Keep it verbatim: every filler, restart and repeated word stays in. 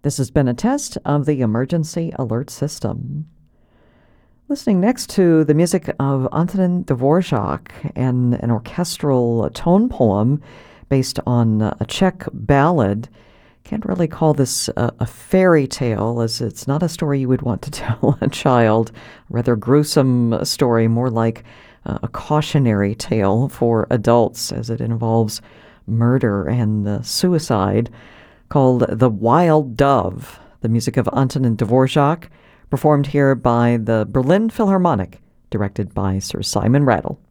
This has been a test of the emergency alert system. Listening next to the music of Antonin Dvorak and an orchestral tone poem based on a Czech ballad. Can't really call this a, a fairy tale, as it's not a story you would want to tell a child. A rather gruesome story, more like uh, a cautionary tale for adults, as it involves murder and uh, suicide, called The Wild Dove. The music of Antonin Dvorak, performed here by the Berlin Philharmonic, directed by Sir Simon Rattle.